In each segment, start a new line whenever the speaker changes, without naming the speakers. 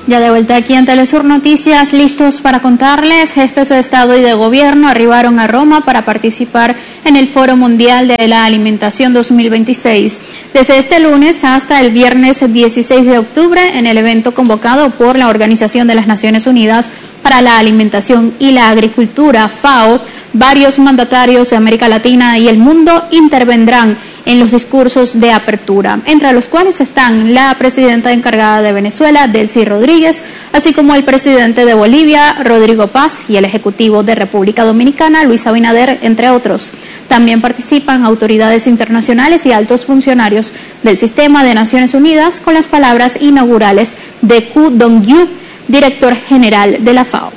Ya de vuelta aquí en Telesur Noticias, listos para contarles, jefes de Estado y de Gobierno arribaron a Roma para participar en el Foro Mundial de la Alimentación 2026. Desde este lunes hasta el viernes 16 de octubre, en el evento convocado por la Organización de las Naciones Unidas para la Alimentación y la Agricultura, FAO, varios mandatarios de América Latina y el mundo intervendrán en los discursos de apertura, entre los cuales están la presidenta encargada de Venezuela, Delcy Rodríguez, así como el presidente de Bolivia, Rodrigo Paz, y el ejecutivo de República Dominicana, Luis Abinader, entre otros. También participan autoridades internacionales y altos funcionarios del Sistema de Naciones Unidas, con las palabras inaugurales de Ku Dong-yu, director general de la FAO.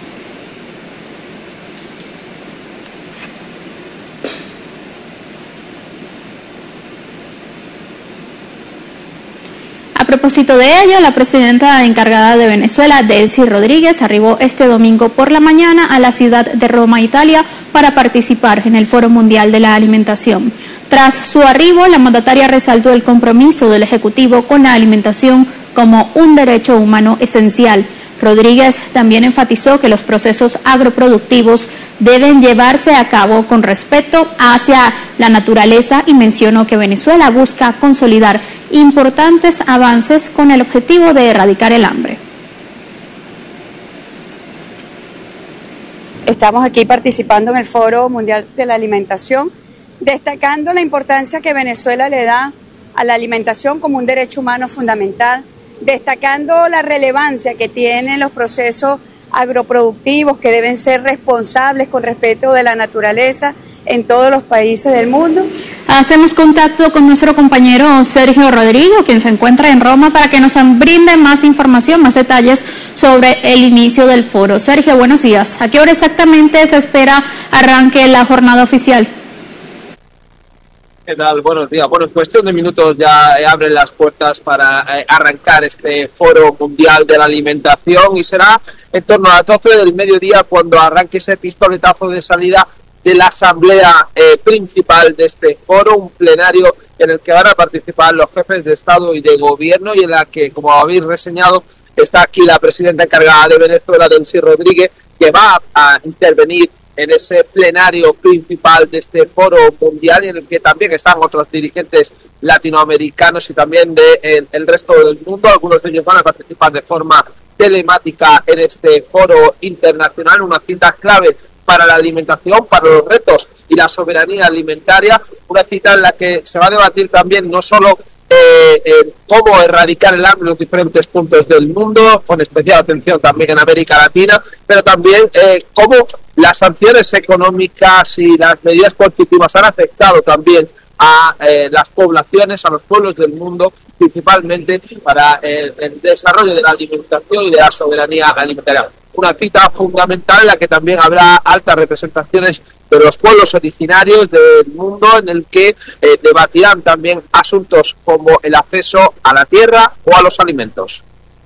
A propósito de ello, la presidenta encargada de Venezuela, Delcy Rodríguez, arribó este domingo por la mañana a la ciudad de Roma, Italia, para participar en el Foro Mundial de la Alimentación. Tras su arribo, la mandataria resaltó el compromiso del Ejecutivo con la alimentación como un derecho humano esencial. Rodríguez también enfatizó que los procesos agroproductivos deben llevarse a cabo con respeto hacia la naturaleza y mencionó que Venezuela busca consolidar importantes avances con el objetivo de erradicar el hambre.
Estamos aquí participando en el Foro Mundial de la Alimentación, destacando la importancia que Venezuela le da a la alimentación como un derecho humano fundamental, destacando la relevancia que tienen los procesos agroproductivos que deben ser responsables con respeto de la naturaleza en todos los países del mundo.
Hacemos contacto con nuestro compañero Sergio Rodríguez, quien se encuentra en Roma, para que nos brinde más información, más detalles sobre el inicio del foro. Sergio, buenos días. ¿A qué hora exactamente se espera arranque la jornada oficial?
¿Qué tal? Buenos días. Bueno, en cuestión de minutos ya abren las puertas para arrancar este Foro Mundial de la Alimentación y será en torno a las 12 del mediodía cuando arranque ese pistoletazo de salida de la asamblea principal de este foro, un plenario en el que van a participar los jefes de Estado y de Gobierno y en la que, como habéis reseñado, está aquí la presidenta encargada de Venezuela, Delcy Rodríguez, que va a intervenir en ese plenario principal de este foro mundial, en el que también están otros dirigentes latinoamericanos y también del resto del mundo. Algunos de ellos van a participar de forma telemática en este foro internacional, una cita clave para la alimentación, para los retos y la soberanía alimentaria, una cita en la que se va a debatir también no solo cómo erradicar el hambre en los diferentes puntos del mundo, con especial atención también en América Latina, pero también cómo las sanciones económicas y las medidas coercitivas han afectado también a las poblaciones, a los pueblos del mundo, principalmente para el desarrollo de la alimentación y de la soberanía alimentaria. Una cita fundamental en la que también habrá altas representaciones de los pueblos originarios del mundo, en el que debatirán también asuntos como el acceso a la tierra o a los alimentos.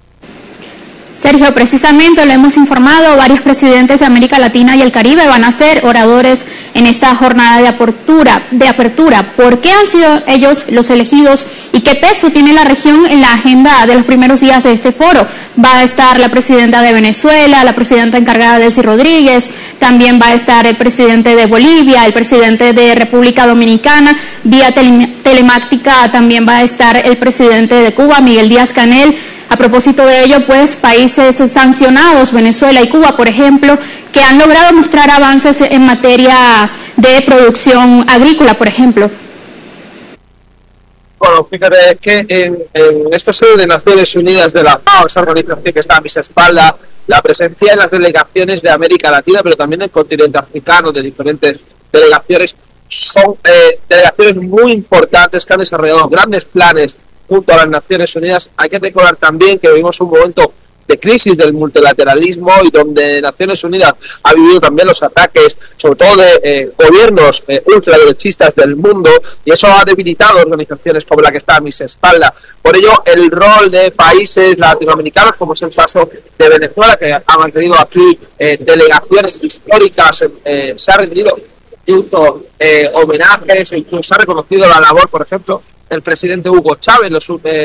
Sergio, precisamente lo hemos informado, varios presidentes de América Latina y el Caribe van a ser oradores en esta jornada de apertura. ¿Por qué han sido ellos los elegidos y qué peso tiene la región en la agenda de los primeros días de este foro? Va a estar la presidenta de Venezuela, la presidenta encargada Delcy Rodríguez, también va a estar el presidente de Bolivia, el presidente de República Dominicana, vía telemática también va a estar el presidente de Cuba, Miguel Díaz-Canel. A propósito de ello, pues países sancionados, Venezuela y Cuba, por ejemplo, que han logrado mostrar avances en materia de producción agrícola, por ejemplo.
Bueno, fíjate que en esta sede de Naciones Unidas de la FAO, esa organización que está a mis espaldas, la presencia de las delegaciones de América Latina, pero también del continente africano, de diferentes delegaciones, son delegaciones muy importantes que han desarrollado grandes planes junto a las Naciones Unidas. Hay que recordar también que vivimos un momento de crisis del multilateralismo y donde Naciones Unidas ha vivido también los ataques, sobre todo de gobiernos ultraderechistas del mundo, y eso ha debilitado organizaciones como la que está a mis espaldas. Por ello, el rol de países latinoamericanos, como es el caso de Venezuela, que ha mantenido aquí delegaciones históricas, se ha rendido incluso homenajes, incluso se ha reconocido la labor, por ejemplo, el presidente Hugo Chávez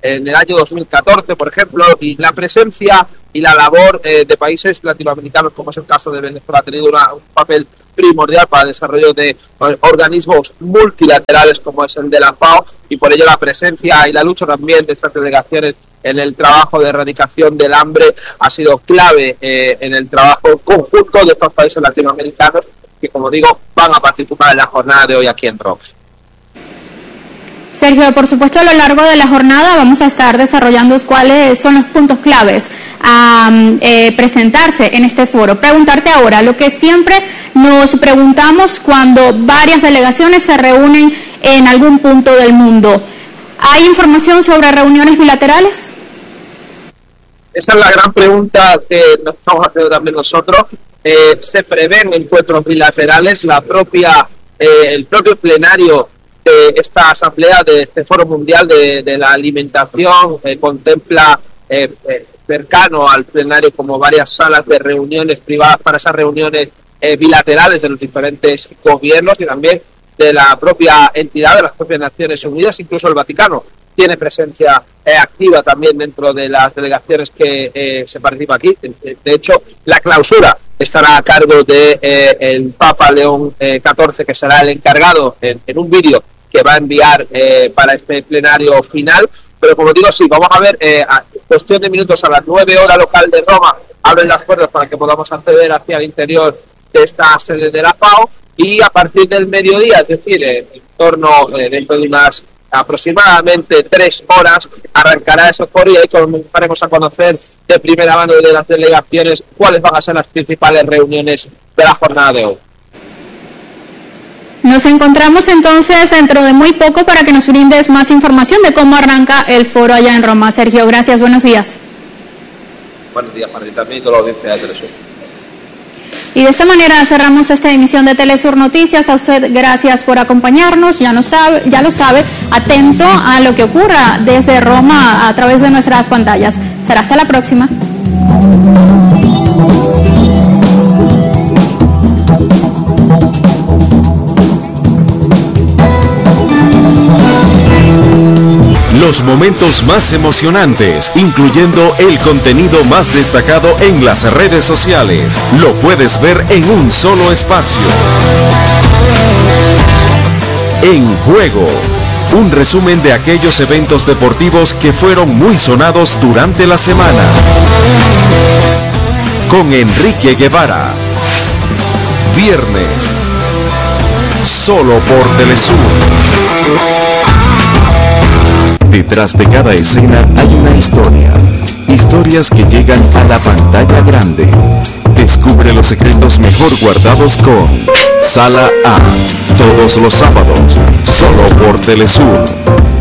en el año 2014, por ejemplo, y la presencia y la labor de países latinoamericanos, como es el caso de Venezuela, ha tenido un papel primordial para el desarrollo de organismos multilaterales como es el de la FAO, y por ello la presencia y la lucha también de estas delegaciones en el trabajo de erradicación del hambre ha sido clave en el trabajo conjunto de estos países latinoamericanos que, como digo, van a participar en la jornada de hoy aquí en ROC.
Sergio, por supuesto, a lo largo de la jornada vamos a estar desarrollando cuáles son los puntos claves a presentarse en este foro. Preguntarte ahora, lo que siempre nos preguntamos cuando varias delegaciones se reúnen en algún punto del mundo. ¿Hay información sobre reuniones bilaterales?
Esa es la gran pregunta que nos estamos haciendo también nosotros. Se prevén encuentros bilaterales. El propio plenario de esta asamblea, de este foro mundial de la alimentación, contempla cercano al plenario como varias salas de reuniones privadas para esas reuniones bilaterales de los diferentes gobiernos y también de la propia entidad, de las propias Naciones Unidas. Incluso el Vaticano tiene presencia activa también dentro de las delegaciones que se participa aquí. De hecho, la clausura estará a cargo de el Papa León XIV, que será el encargado en un vídeo que va a enviar para este plenario final. Pero como digo, sí, vamos a ver, a cuestión de minutos, a las 9 horas local de Roma, abren las puertas para que podamos acceder hacia el interior de esta sede de la FAO, y a partir del mediodía, es decir, en torno dentro de unas aproximadamente 3 horas, arrancará ese foro y ahí comenzaremos a conocer de primera mano de las delegaciones cuáles van a ser las principales reuniones de la jornada de hoy.
Nos encontramos entonces dentro de muy poco para que nos brindes más información de cómo arranca el foro allá en Roma. Sergio, gracias, buenos días.
Buenos días para ti también y toda la audiencia de Telesur.
Y de esta manera cerramos esta emisión de Telesur Noticias. A usted gracias por acompañarnos, ya lo sabe, atento a lo que ocurra desde Roma a través de nuestras pantallas. Será hasta la próxima.
Los momentos más emocionantes, incluyendo el contenido más destacado en las redes sociales, lo puedes ver en un solo espacio. En Juego, un resumen de aquellos eventos deportivos que fueron muy sonados durante la semana. Con Enrique Guevara. Viernes, solo por Telesur. Detrás de cada escena hay una historia. Historias que llegan a la pantalla grande. Descubre los secretos mejor guardados con Sala A. Todos los sábados, solo por Telesur.